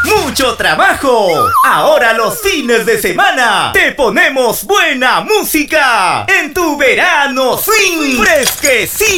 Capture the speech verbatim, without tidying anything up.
mucho trabajo. Ahora los fines de semana te ponemos buena música en tu verano swing fresquecito.